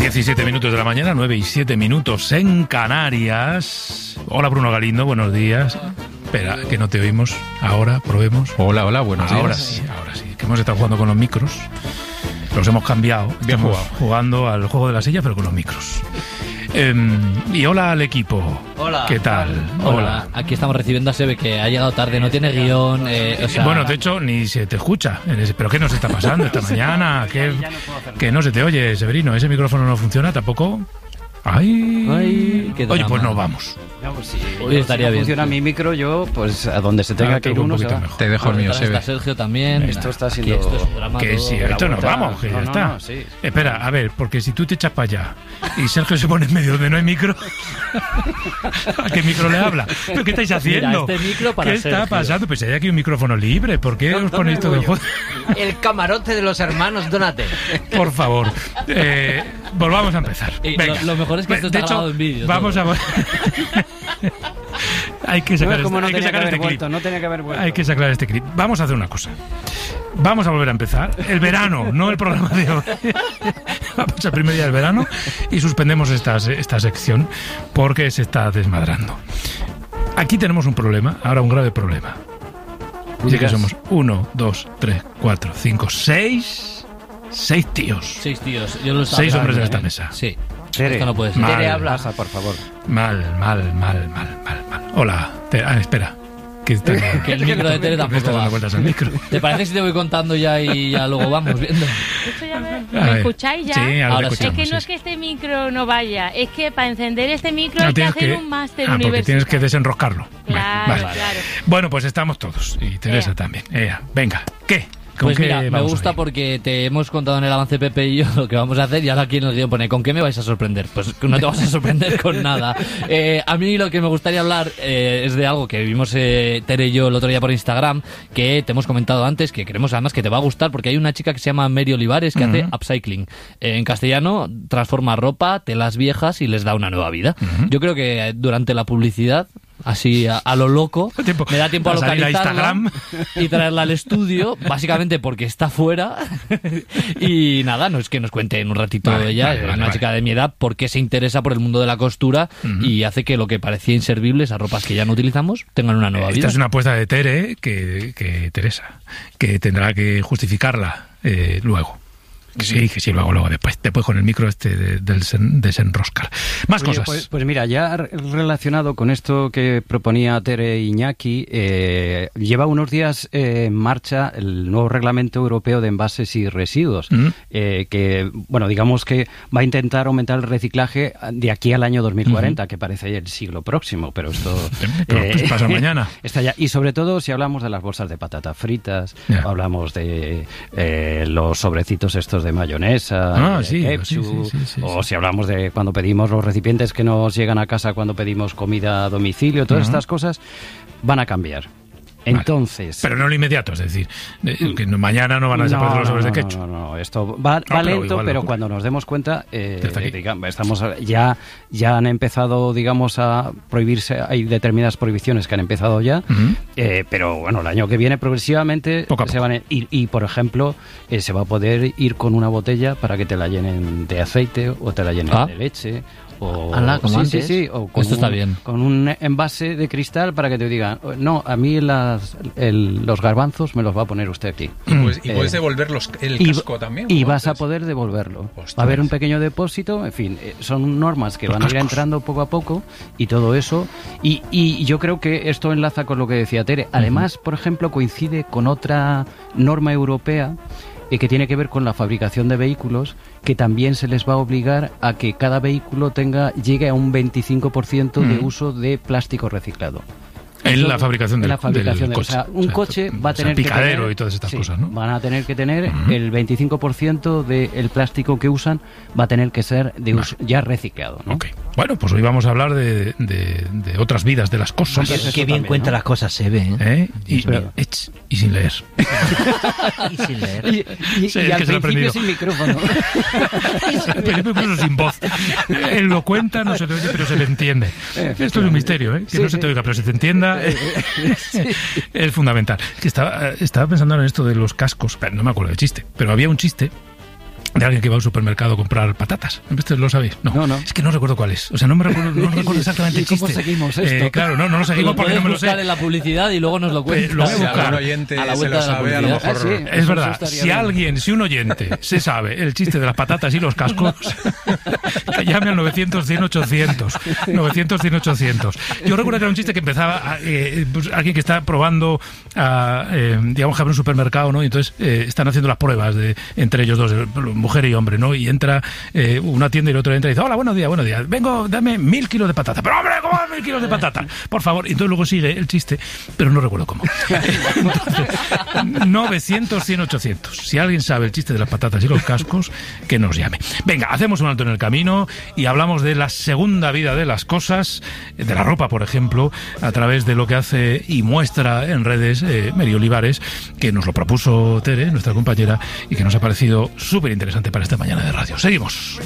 17 minutos de la mañana, 9 y 7 minutos en Canarias. Hola Bruno Galindo, buenos días. Espera, que no te oímos. Ahora, probemos. Hola, buenos días. Ahora sí. Que hemos estado jugando con los micros. Los hemos cambiado. Bien Estamos jugado. jugando al juego de la silla, pero con los micros. Y hola al equipo. Hola. ¿Qué tal? Hola. Aquí estamos recibiendo a Sebe, que ha llegado tarde, no tiene guión. Bueno, de hecho, ni se te escucha. ¿Pero qué nos está pasando esta mañana? Que no se te oye, Severino. ¿Ese micrófono no funciona tampoco? ¡Ay! Qué Oye, drama. pues no vamos. Vamos, si Hoy estaría bien. funciona mi micro, yo, pues a donde se tenga que ir un uno se poquito va. mejor. Te dejo el mío, Está Sebe. Sergio también. Esto está Aquí siendo- esto es un drama Que todo. sí, la esto nos vuelta. vamos, que ya No, está. no, sí. Espera, a ver, porque si tú te echas para allá y Sergio se pone en medio donde no hay micro, ¿a qué micro le habla? ¿Pero qué estáis haciendo? Mira, este micro para ¿Qué está Sergio. pasando? Pues hay aquí un micrófono libre. ¿Por qué os ponéis todo el juego? El camarote de los hermanos Donate. Por favor, volvamos a empezar. Y Venga. lo mejor es que esto De está hecho, grabado en vídeo, Vamos todo. a... hay que No sacar, es como no hay que tenía que sacar haber este clip. vuelto, no tenía que haber vuelto. Hay que sacar este clip. Vamos a hacer una cosa. Vamos a volver a empezar. El verano, no el programa de hoy. Vamos al primer día del verano y suspendemos esta sección porque se está desmadrando. Aquí tenemos un problema, ahora un grave problema. Dice que somos 1, 2, 3, 4, 5, 6 tíos. 6 tíos. Yo lo 6 hombres en esta ¿eh? mesa. Sí. Tere. Esto no puede ser. Mal. Tere, habla. Pasa, por favor. Mal. Hola. Espera. Que el micro de Tere me tampoco está dando va. vueltas al micro. ¿Te parece si te voy contando ya y ya luego vamos viendo? ¿Esto ya A me ver. escucháis ya? Sí, ahora Ahora te sí. escuchamos. Es que no es sí. que este micro no vaya, es que para encender este micro No, hay que tienes hacer que- un máster porque universitario. tienes que desenroscarlo. Claro, Vale. claro. Bueno, pues estamos todos. Y Teresa Ea. también. Venga, ¿qué? ¿Con Pues qué mira, me vamos gusta hoy? porque te hemos contado en el avance Pepe y yo lo que vamos a hacer y ahora aquí en el guión pone ¿con qué me vais a sorprender? Pues no te vas a sorprender con nada. A mí lo que me gustaría hablar es de algo que vimos Tere y yo el otro día por Instagram, que te hemos comentado antes, que queremos además que te va a gustar porque hay una chica que se llama Mary Olivares que hace upcycling. En castellano transforma ropa, telas viejas y les da una nueva vida. Yo creo que durante la publicidad, así a lo loco, Tiempo. me da tiempo a A salir a localizarla Instagram. y traerla al estudio, básicamente porque está fuera. Y nada, no es que nos cuente en un ratito Vale, ella, vale, es vale, una vale. chica de mi edad, porque se interesa por el mundo de la costura y hace que lo que parecía inservible, esas ropas que ya no utilizamos, tengan una nueva vida. Esta es una apuesta de Tere que Teresa, que tendrá que justificarla luego. Sí, luego después con el micro desenroscar. Más Oye, cosas. pues mira, ya relacionado con esto que proponía Tere Iñaki, lleva unos días en marcha el nuevo Reglamento Europeo de Envases y Residuos, que, bueno, digamos que va a intentar aumentar el reciclaje de aquí al año 2040, que parece el siglo próximo, pero esto... Pero pues pasa mañana. Está ya. Y sobre todo si hablamos de las bolsas de patatas fritas, Ya. hablamos de los sobrecitos estos de mayonesa, de sí, ketchup, sí. o si hablamos de cuando pedimos los recipientes que nos llegan a casa cuando pedimos comida a domicilio, todas estas cosas van a cambiar. Entonces... Pero no lo inmediato, es decir, que mañana no van a desaparecer los sobres de ketchup. No, esto va pero lento, igual pero ocurre. cuando nos demos cuenta, está aquí. ya han empezado, digamos, a prohibirse, hay determinadas prohibiciones que han empezado ya, pero bueno, el año que viene progresivamente Poco a se van a ir, y por ejemplo, se va a poder ir con una botella para que te la llenen de aceite o te la llenen de leche. O, Ala, como sí, antes. sí, o con Esto está bien. con un envase de cristal para que te digan, no, a mí los garbanzos me los va a poner usted aquí. Y puedes devolver el casco también. Y como vas a antes. poder devolverlo. Ostras. Va a haber un pequeño depósito, en fin, son normas que Los van a ir cascos. entrando poco a poco y todo eso. Y yo creo que esto enlaza con lo que decía Tere. Además, por ejemplo, coincide con otra norma europea que tiene que ver con la fabricación de vehículos, que también se les va a obligar a que cada vehículo llegue a un 25% de uso de plástico reciclado. En la fabricación del O coche. sea, un coche va a tener picadero que tener, y todas estas sí, cosas, ¿no? van a tener que tener el 25% del plástico que usan va a tener que ser de uso ya reciclado, ¿no? Ok. Bueno, pues hoy vamos a hablar de otras vidas, de las cosas. Eso Qué bien también, cuenta ¿no? las cosas, se ve, Y sin leer. Y sin leer. Y Sí, es al que se lo he principio aprendido. sin micrófono. Pero incluso sin voz. Él lo cuenta, no se te oye, pero se le entiende. Esto es un misterio, ¿eh? Que no se te oiga, pero se te entienda. Es fundamental. Que estaba pensando en esto de los cascos, pero no me acuerdo del chiste, pero había un chiste de alguien que va al supermercado a comprar patatas. ¿Este lo sabéis? No. Es que no recuerdo cuál es. O sea, no recuerdo exactamente el chiste. ¿Cómo seguimos esto? Claro, no lo seguimos porque no me lo sé. Buscar en la publicidad y luego nos lo cuentas. Lo voy a Si buscar. algún oyente A la se vuelta lo de la sabe, a lo publicidad. mejor... Sí. Es Eso verdad, estaría si un oyente se sabe el chiste de las patatas y los cascos, que llame al 900-100-800. 900-100-800. Yo recuerdo que era un chiste que empezaba pues, alguien que está probando, digamos que abre un supermercado, ¿no? Y entonces están haciendo las pruebas entre ellos dos, mujer y hombre, ¿no? Y entra una tienda y el otro entra y dice: hola, buenos días. Vengo, dame 1000 kilos de patata. Pero hombre, ¿cómo 1000 kilos de patata? Por favor. Y entonces luego sigue el chiste, pero no recuerdo cómo. Entonces, 900-100-800. Si alguien sabe el chiste de las patatas y los cascos, que nos llame. Venga, hacemos un alto en el camino y hablamos de la segunda vida de las cosas, de la ropa, por ejemplo, a través de lo que hace y muestra en redes Mary Olivares, que nos lo propuso Tere, nuestra compañera, y que nos ha parecido súper interesante para esta mañana de radio. Seguimos.